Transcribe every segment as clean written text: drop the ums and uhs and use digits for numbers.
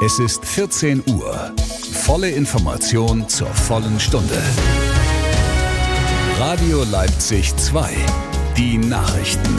Es ist 14 Uhr. Volle Information zur vollen Stunde. Radio Leipzig 2. Die Nachrichten.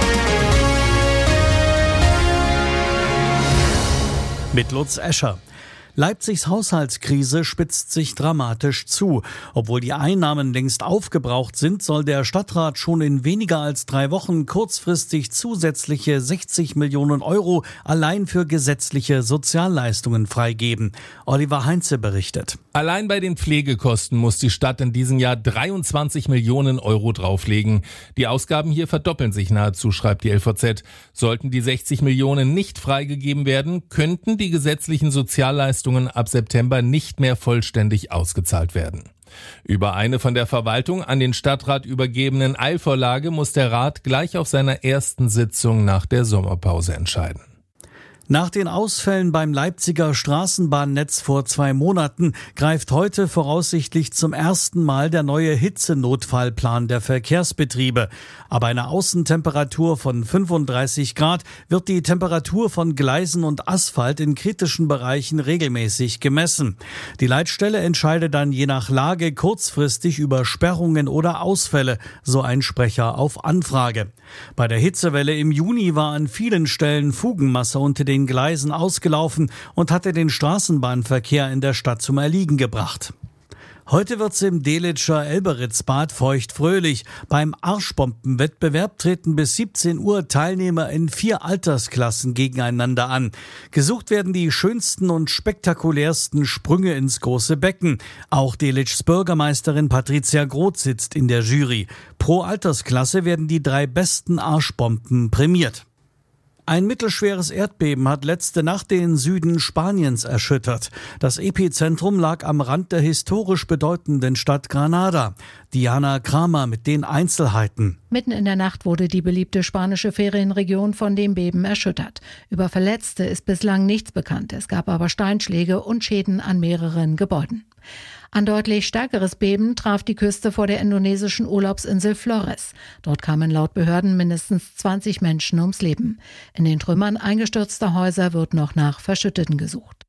Mit Lutz Escher. Leipzigs Haushaltskrise spitzt sich dramatisch zu. Obwohl die Einnahmen längst aufgebraucht sind, soll der Stadtrat schon in weniger als 3 Wochen kurzfristig zusätzliche 60 Millionen Euro allein für gesetzliche Sozialleistungen freigeben. Oliver Heinze berichtet. Allein bei den Pflegekosten muss die Stadt in diesem Jahr 23 Millionen Euro drauflegen. Die Ausgaben hier verdoppeln sich nahezu, schreibt die LVZ. Sollten die 60 Millionen nicht freigegeben werden, könnten die gesetzlichen Sozialleistungen ab September nicht mehr vollständig ausgezahlt werden. Über eine von der Verwaltung an den Stadtrat übergebenen Eilvorlage muss der Rat gleich auf seiner ersten Sitzung nach der Sommerpause entscheiden. Nach den Ausfällen beim Leipziger Straßenbahnnetz vor 2 Monaten greift heute voraussichtlich zum ersten Mal der neue Hitzenotfallplan der Verkehrsbetriebe. Aber einer Außentemperatur von 35 Grad wird die Temperatur von Gleisen und Asphalt in kritischen Bereichen regelmäßig gemessen. Die Leitstelle entscheidet dann je nach Lage kurzfristig über Sperrungen oder Ausfälle, so ein Sprecher auf Anfrage. Bei der Hitzewelle im Juni war an vielen Stellen Fugenmasse unter den Gleisen ausgelaufen und hatte den Straßenbahnverkehr in der Stadt zum Erliegen gebracht. Heute wird's im Delitzscher Elberitzbad feuchtfröhlich. Beim Arschbombenwettbewerb treten bis 17 Uhr Teilnehmer in 4 Altersklassen gegeneinander an. Gesucht werden die schönsten und spektakulärsten Sprünge ins große Becken. Auch Delitzschs Bürgermeisterin Patricia Groth sitzt in der Jury. Pro Altersklasse werden die 3 besten Arschbomben prämiert. Ein mittelschweres Erdbeben hat letzte Nacht den Süden Spaniens erschüttert. Das Epizentrum lag am Rand der historisch bedeutenden Stadt Granada. Diana Kramer mit den Einzelheiten. Mitten in der Nacht wurde die beliebte spanische Ferienregion von dem Beben erschüttert. Über Verletzte ist bislang nichts bekannt. Es gab aber Steinschläge und Schäden an mehreren Gebäuden. Ein deutlich stärkeres Beben traf die Küste vor der indonesischen Urlaubsinsel Flores. Dort kamen laut Behörden mindestens 20 Menschen ums Leben. In den Trümmern eingestürzter Häuser wird noch nach Verschütteten gesucht.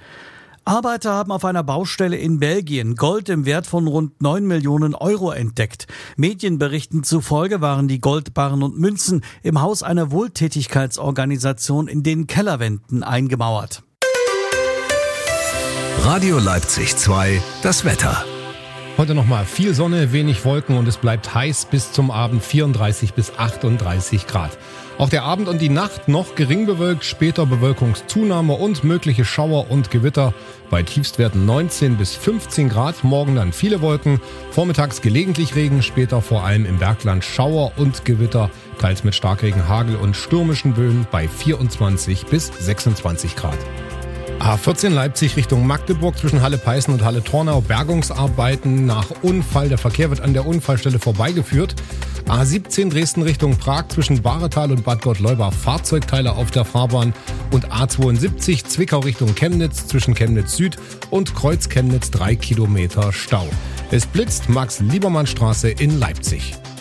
Arbeiter haben auf einer Baustelle in Belgien Gold im Wert von rund 9 Millionen Euro entdeckt. Medienberichten zufolge waren die Goldbarren und Münzen im Haus einer Wohltätigkeitsorganisation in den Kellerwänden eingemauert. Radio Leipzig 2, das Wetter. Heute nochmal viel Sonne, wenig Wolken und es bleibt heiß bis zum Abend 34 bis 38 Grad. Auch der Abend und die Nacht noch gering bewölkt, später Bewölkungszunahme und mögliche Schauer und Gewitter. Bei Tiefstwerten 19 bis 15 Grad, morgen dann viele Wolken, vormittags gelegentlich Regen, später vor allem im Bergland Schauer und Gewitter, teils mit Starkregen, Hagel und stürmischen Böen bei 24 bis 26 Grad. A14 Leipzig Richtung Magdeburg zwischen Halle-Peißen und Halle-Tornau. Bergungsarbeiten nach Unfall. Der Verkehr wird an der Unfallstelle vorbeigeführt. A17 Dresden Richtung Prag zwischen Bahretal und Bad Gottleuba. Fahrzeugteile auf der Fahrbahn. Und A72 Zwickau Richtung Chemnitz zwischen Chemnitz Süd und Kreuz Chemnitz 3 Kilometer Stau. Es blitzt Max-Liebermann-Straße in Leipzig.